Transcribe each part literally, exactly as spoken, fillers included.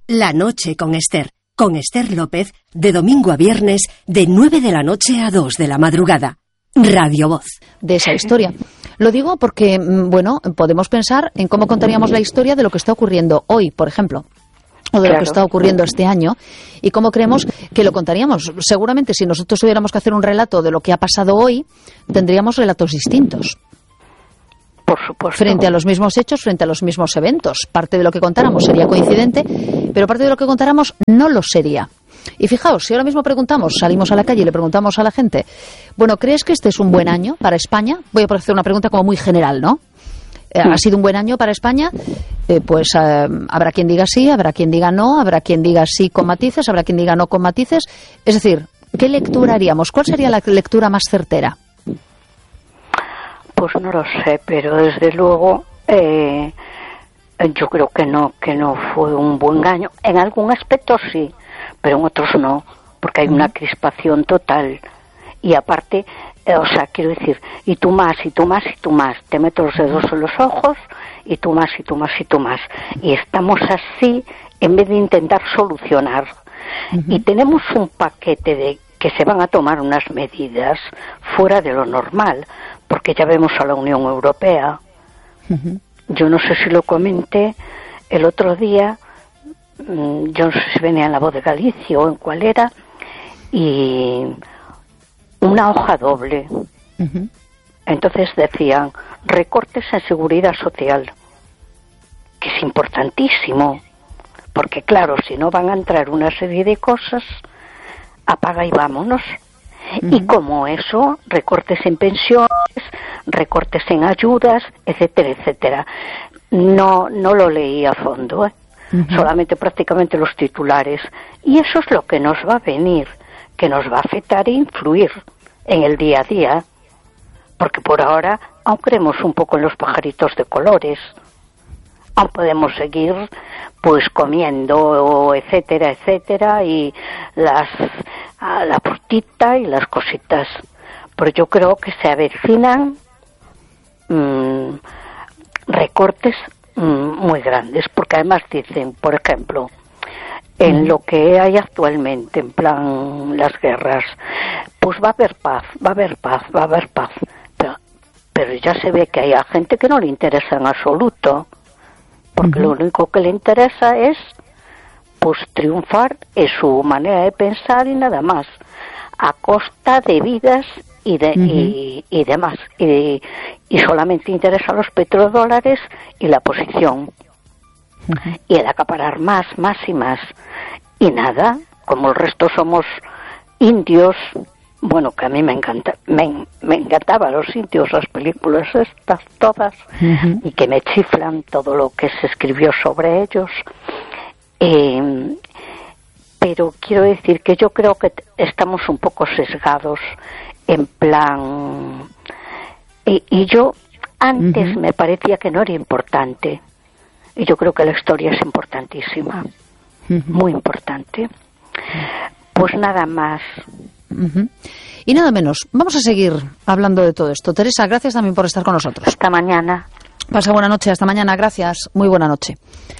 La noche con Esther, con Esther López, de domingo a viernes, de nueve de la noche a dos de la madrugada. Radio Voz. De esa historia. Lo digo porque, bueno, podemos pensar en cómo contaríamos la historia de lo que está ocurriendo hoy, por ejemplo, o de claro. lo que está ocurriendo este año, y cómo creemos que lo contaríamos. Seguramente si nosotros tuviéramos que hacer un relato de lo que ha pasado hoy, tendríamos relatos distintos. Por supuesto. Frente a los mismos hechos, frente a los mismos eventos. Parte de lo que contáramos sería coincidente, pero parte de lo que contáramos no lo sería. Y fijaos, si ahora mismo preguntamos, salimos a la calle y le preguntamos a la gente, bueno, ¿crees que este es un buen año para España? Voy a hacer una pregunta como muy general, ¿no? Eh, ¿Ha sido un buen año para España? Eh, pues eh, habrá quien diga sí, habrá quien diga no, habrá quien diga sí con matices, habrá quien diga no con matices. Es decir, ¿qué lectura haríamos? ¿Cuál sería la lectura más certera? Pues no lo sé, pero desde luego eh, yo creo que no, que no fue un buen año. En algún aspecto sí, pero en otros no, porque hay una crispación total. Y aparte, eh, o sea, quiero decir, y tú más, y tú más, y tú más. Te meto los dedos en los ojos, y tú más, y tú más, y tú más. Y estamos así en vez de intentar solucionar. Uh-huh. Y tenemos un paquete de que se van a tomar unas medidas fuera de lo normal, porque ya vemos a la Unión Europea. Uh-huh. Yo no sé si lo comenté el otro día, yo no sé si venía en La Voz de Galicia o en cuál era, y una hoja doble. Uh-huh. Entonces decían, recortes en seguridad social, que es importantísimo, porque claro, si no van a entrar una serie de cosas, apaga y vámonos. Uh-huh. Y como eso, recortes en pensiones, recortes en ayudas, etcétera, etcétera. No, no lo leí a fondo, ¿eh? Uh-huh. Solamente prácticamente los titulares. Y eso es lo que nos va a venir, que nos va a afectar e influir en el día a día. Porque por ahora aún creemos un poco en los pajaritos de colores. Aún podemos seguir pues comiendo, etcétera, etcétera, y las la frutita y las cositas. Pero yo creo que se avecinan mmm, recortes mmm, muy grandes, porque además dicen, por ejemplo, en lo que hay actualmente, en plan las guerras, pues va a haber paz, va a haber paz, va a haber paz. Pero, pero ya se ve que hay a gente que no le interesa en absoluto, porque uh-huh. lo único que le interesa es pues triunfar en su manera de pensar y nada más, a costa de vidas y de uh-huh. y, y demás, y, y solamente interesa los petrodólares y la posición, uh-huh. y el acaparar más, más y más, y nada, como el resto somos indios. Bueno, que a mí me encanta, me, me encantaban los indios, las películas estas todas, uh-huh. y que me chiflan todo lo que se escribió sobre ellos. Eh, pero quiero decir que yo creo que estamos un poco sesgados en plan, y, y yo antes uh-huh. me parecía que no era importante, y yo creo que la historia es importantísima, uh-huh. muy importante. Pues nada más. Uh-huh. Y nada menos, vamos a seguir hablando de todo esto. Teresa, gracias también por estar con nosotros. Hasta mañana. Pasa buena noche, hasta mañana, gracias, muy buena noche.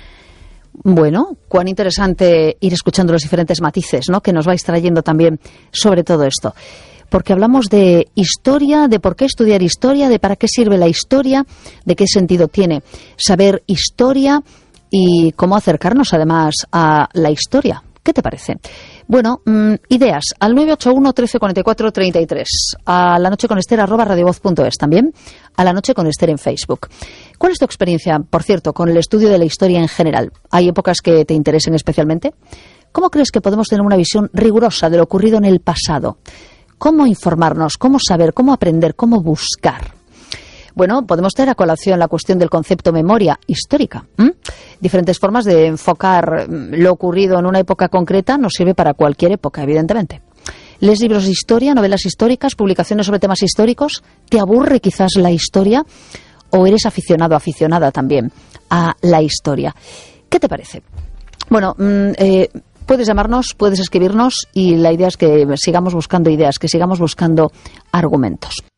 Bueno, cuán interesante ir escuchando los diferentes matices, ¿no?, que nos vais trayendo también sobre todo esto. Porque hablamos de historia, de por qué estudiar historia, de para qué sirve la historia, de qué sentido tiene saber historia y cómo acercarnos además a la historia. ¿Qué te parece? Bueno, mmm, ideas al nueve ocho uno, trece cuarenta y cuatro, treinta y tres, a la noche con Esther arroba radiovoz punto es, también a la noche con Esther en Facebook. ¿Cuál es tu experiencia, por cierto, con el estudio de la historia en general? ¿Hay épocas que te interesen especialmente? ¿Cómo crees que podemos tener una visión rigurosa de lo ocurrido en el pasado? ¿Cómo informarnos? ¿Cómo saber? ¿Cómo aprender? ¿Cómo buscar? Bueno, podemos traer a colación la cuestión del concepto memoria histórica. ¿Mm? Diferentes formas de enfocar lo ocurrido en una época concreta nos sirve para cualquier época, evidentemente. ¿Lees libros de historia, novelas históricas, publicaciones sobre temas históricos? ¿Te aburre quizás la historia? ¿O eres aficionado, aficionada también a la historia? ¿Qué te parece? Bueno, mmm, eh, puedes llamarnos, puedes escribirnos y la idea es que sigamos buscando ideas, que sigamos buscando argumentos.